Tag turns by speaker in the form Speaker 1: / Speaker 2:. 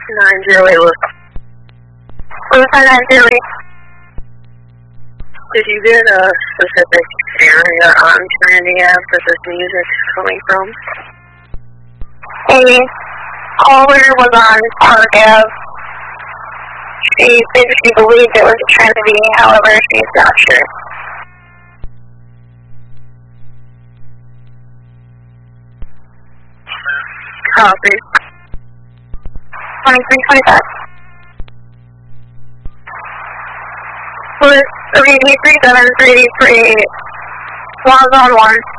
Speaker 1: 908 Lewis.
Speaker 2: Lewis 908.
Speaker 1: Did you get a specific area on Trinity Ave that this music is coming from?
Speaker 2: A caller was on Park Ave. She basically believed it was Trinity, however, she's not sure.
Speaker 1: Copy.
Speaker 2: 2325. Lewis 337 383. Logs on 1.